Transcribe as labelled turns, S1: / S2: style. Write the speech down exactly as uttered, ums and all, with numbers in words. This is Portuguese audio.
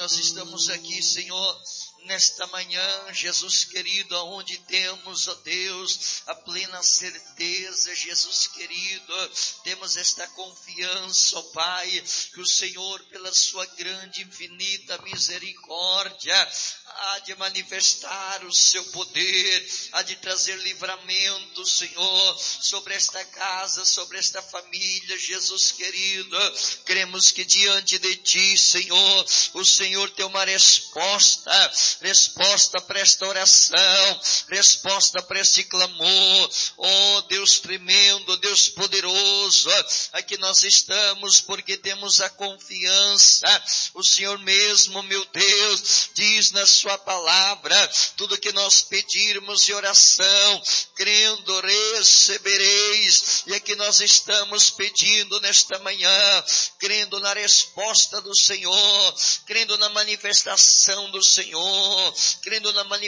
S1: nós estamos aqui, Senhor, nesta manhã, Jesus querido, aonde temos, ó Deus, a plena certeza, Jesus querido, temos esta confiança, ó Pai, que o Senhor, pela sua grande, infinita misericórdia, há de manifestar o seu poder, há de trazer livramento, Senhor, sobre esta casa, sobre esta família, Jesus querido. Cremos que diante de Ti, Senhor, o Senhor tem uma resposta, resposta para esta oração, resposta para este clamor. Oh Deus tremendo, Deus poderoso, aqui nós estamos porque temos a confiança. O Senhor mesmo, meu Deus, diz na sua palavra, tudo que nós pedirmos em oração, crendo, recebereis. E aqui nós estamos pedindo nesta manhã, crendo na resposta do Senhor, crendo na manifestação do Senhor, crendo na manifestação